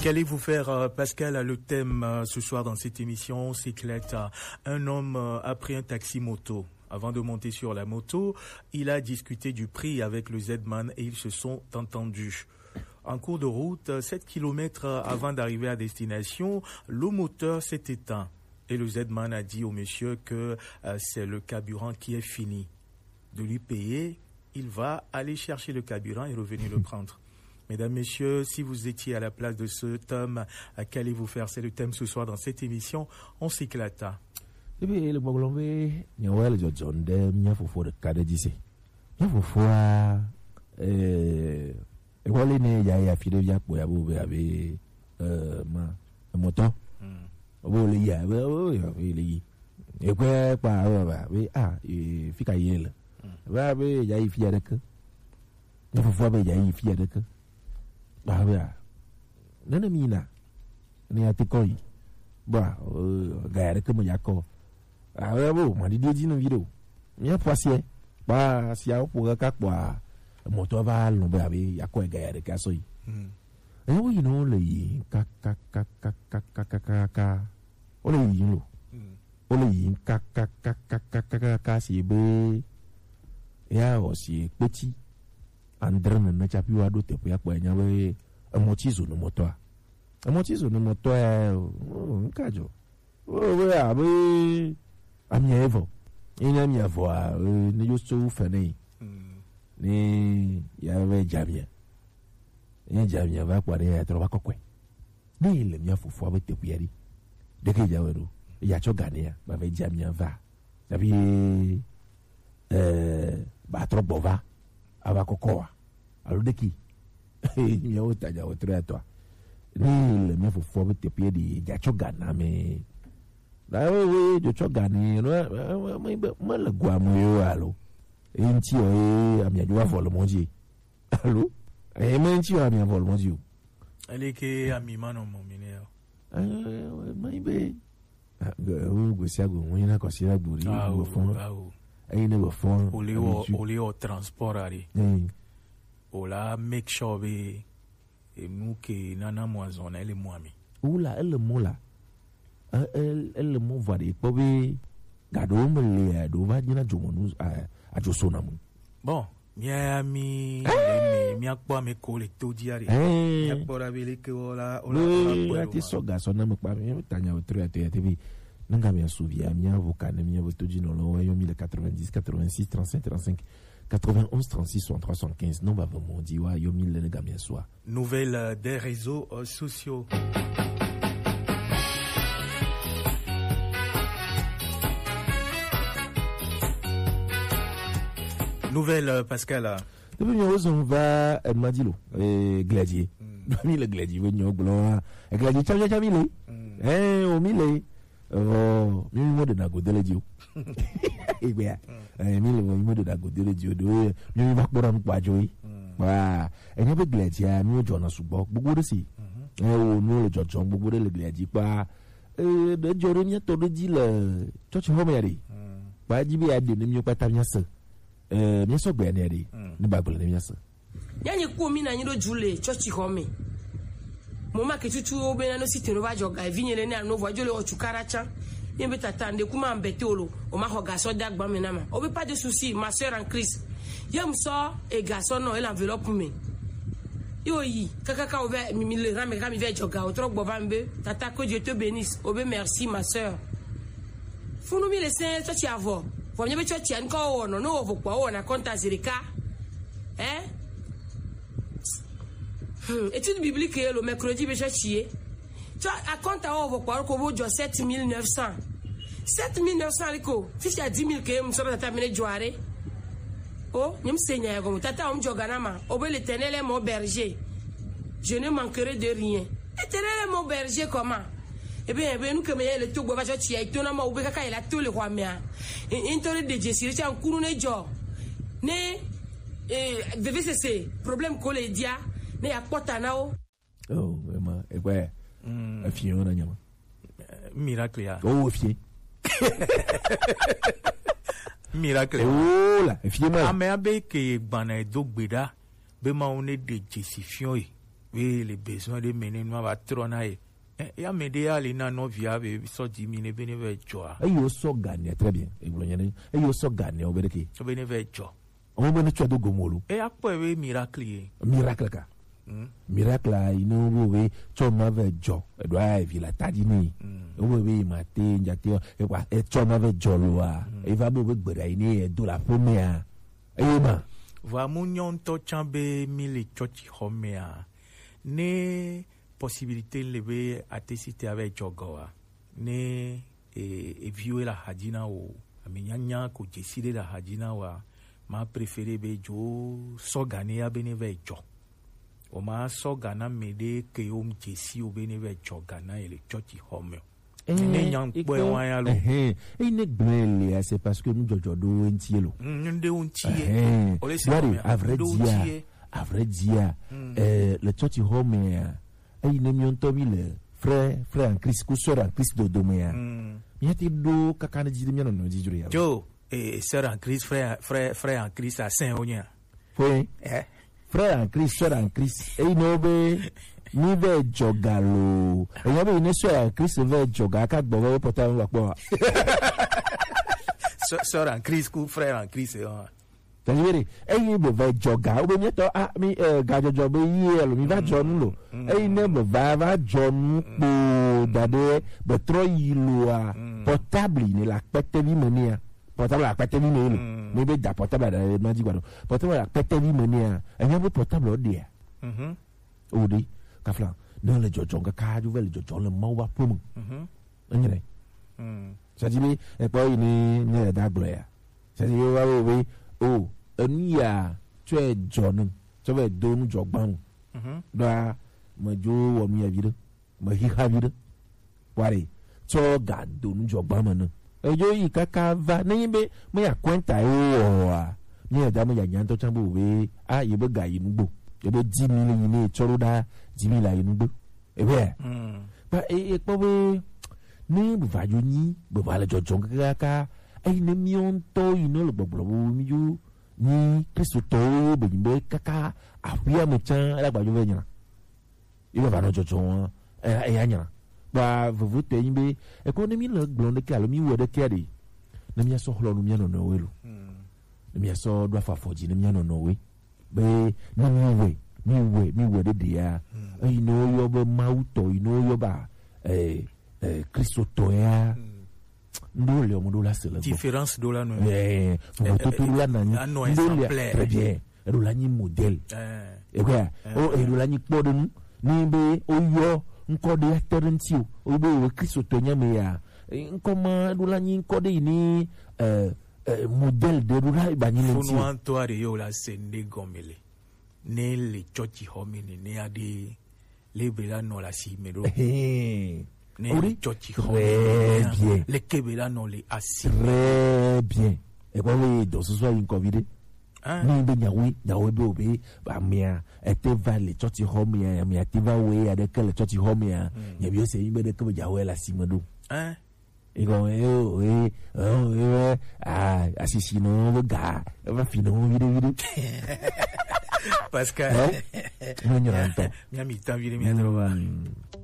Qu'allez-vous faire, Pascal? Le thème ce soir dans cette émission, cyclette. Un homme a pris un taxi-moto. Avant de monter sur la moto, il a discuté du prix avec le Z-Man et ils se sont entendus. En cours de route, 7 km avant d'arriver à destination, le moteur s'est éteint. Et le Z-Man a dit au monsieur que c'est le carburant qui est fini. De lui payer, il va aller chercher le carburant et revenir le prendre. Mesdames, messieurs, si vous étiez à la place de cet homme, qu'allez-vous faire? C'est le thème ce soir dans cette émission. On s'éclata. Le Bogolombe, Niawel Jojonde, Miafofo de Kadedise. Miafofo, Walene Yaya Fidevia Poyabo, Ave, Moto. Obole ya, oui, et quoi, Fika Yel. Vabe, Yaï Fiadek. Miafofo, Yaï Fiadek. Bah, Nanamina, Niatikoi. Bah, Gaïa comme Yako. Ah ouais, bon, m'a dit une vidéo. Mia poissier. Bah, si y'a pour un quoi, moto va l'ombre avec y'a quoi gaïa de cassoi. Et oui, non, les ka. On les y lo. On les y ka, si bé. Y'a aussi petit. André n'a pas pu adopter pour y'a quoi, y'a un motizo de moto. Un motizo de moto, un cadeau. Oh, ouais, Amiavo, il a mis à voir, ne yosso fané, ni y'avait Jamia. Et Jamia va quoi à trouver quoi. Ni le mien faut avec tes pierres. Dès que Yawero, il y a Chogania, ma veille Jamia va. J'avais trop bova, avec Cocoa. Alors de qui? Il y a autant à toi. Ni le mien faut avec tes pierres, il y a Chogana, mais. Là, oui, je suis gagné. Moi, le guamoyo, allô. Et un petit, à mi a vol mon Dieu. Allô? Et moi, un petit, à mi a vol mon Dieu. Elle est que à mi mano, mon mineur. Mais, vous savez, vous n'avez pas si la bourrie. Ah, au fond. Et ne vous font. Au transport, allez. Ola, make sure, et nous, que nana moison, elle est moi, mi. Oula, elle le mot là. Elle mo vade pobe gado mele do va dina jomonu a josonamu bon mi akpo me ko le to diare mi akpo ra vele ke ola ti so gaso na me pa mi tanya o 3 TV nanga me souvia mi avocat na mi voto dino lo yo 1090 86 35 35 91 36 63 75 non va vraiment dire wa yo 1000 nanga me soa. Nouvelle des réseaux sociaux. Nouvelle, Pascal. On va Madilo, Gladier. Le Gladier, Gladier, Chamile. Au mille. Oh, mille de Nago de l'Edio. Eh bien, mille de Nago de l'Edio. Nous va pour un quadjoui. Voilà. Et nous avons Gladier, nous Jonas Subok, beaucoup de si. Nous le John, beaucoup de Gladier. Pas de Joronia, tout le dit le Church Homeri. Pas d'y a des mieux pas ta bien sûr bien nerdy ne babble ne bien ça yani ko mi na nyiro jule church home moma ke tutu obena no sitero ba joga vinyele ne no voajole o chukaracha yembe tatande kuma ambetolo o ma hoga so dagba me na ma obi pas de souci ma sœur en Christ yem so e garçon no el enveloppe me yo yi kaka obe mi le rame ka mi ve joga o tro gbovambe tata ko Dieu te bénisse obe merci ma sœur funu mi le sen church avo for me church and call no over na contact zirika étude biblique le mercredi be churchier tu a compte over ko bo jo 7900 liko fifi a 10000 ke mo so tata mene joare oh nim seigneur go tata om joganama obe l'Éternel est mon berger je ne manquerai de rien. L'Éternel est mon berger comment? Eh bien, nous que le tout bois va chier, tout n'a pas oublié qu'il a tout le roi mien. Intérêt de Jessie, c'est un coup de job. Ne, devez cesser. Problème qu'on les dia, ne a pas tanao. Oh, vraiment, et ouais, un fion, on a nyama. Miracle, oh, fier. Miracle. Oh là, fier mal. Ah, mais abe que bana dog beda, be ma on est de Jessie fion. Oui, les besoins de mener nous va trôner. Et à m'aider à aller dans nos viables, so diminuer bénévole joie. Et yo so gagner très bien. Et vous l'avez et yo so gagner au bénéfice. So bénévole joie. On va mettre de gomolo. Et après oui miracle. Miracle ka. Miracle là, il nous veut tu m'avais jo. Et doit vivre la tadini. On veut y mater, njate et quoi et tu m'avais jo loa. Et va me bedainer de la première. Et ma. Va mounion to chambe mille chochi homea. Ne possibilité lever à te citer avec Jogoa. Ne et viewer la hadina ou amenyanya ko décider la hadina wa ma préféré be jo so gagner à bénévole jo. O ma so gana mede ke om jesi o bénévole jo gana et le chochi homeo. Ne nyang boy wanya lo. Et ne blele c'est parce que nous jojo do entielo. Nde ontie. O le se à vrai dire, le chochi homeo et ne mion tomi le frère en Christ ou sœur en Christ de doméa. Il y a des do kakana di miano no di juri. Jo et sœur en Christ frère en Christ à Saint-Ouen. Oui. Frère en Christ, sœur en Christ. Et no be ni ve jogalo. Et y a une sœur en Christ ve joga ka gbo porta wa po. Sœur en Christ ou frère en Christ. Tajiri, eyi be va joga, o be mi to mi ga jojo be yi mi va jonu lo. Eyi ne be va jonu po dade be tro yi lo a portable ni la pete vi mania. Portable la pete vi me lo. Mi be da portable da ma ji gbado. Portable la pete vi mania. Eyan be portable o dia. O di ka flan. Non le jojo ka ju ve le jojo le mo wa pom. Enyere. Sajiri e po yi ni da gloria. Sajiri wa we oh enia tue jonu so be donu jogban da majo wo mi avire ma hi havire ware so ga donu jogban man ejo yi kaka va nimbe mo ya kwenta o ni e da mo ya nyanto chambo we a ye be ga yinugbo ye be 10,000 yin ni choro da 10,000 yinugbo e be ba e po we ni bu va yo ni bu va le jojo kaka ai ne mion to ino lo gbogbo mi ju ni Kristo to be be kaka afia mo chan ala gba jo ve nya ibo va no jojo won e ya nya ba vuvu te yin be e ko ne mi lo gbon de ka lo mi wo de ke de ne mi so holo no mi no we lo ne mi so do afa foji ne mi no we be no mi we de dia ai no yo be mauto ino yo ba Kristo to ya ndole omudo la sele différence do la no tout la na ndole très bien ero la ni modèle e kwa o ero la ni podun ni be o yo nko de terentio o be we Kristo to nyame ya nko ma do la ni nko de ni modèle de do la ba ni lenti funu anto are yo la sende gomele ne le chochi homini ne ade le bela no la si mero Très bien. Les Kébéla non les assis. Très bien. Et quoi oui, dans ce soir une Covid. Ni be nyawe be obe ba mia ete va le choti homia mi ativa we ade ke le choti homia nya bi o se ibe de ke jawe la simado. E go asisi no ga va fino vide. Parce que non ignorante. Mi amici, mi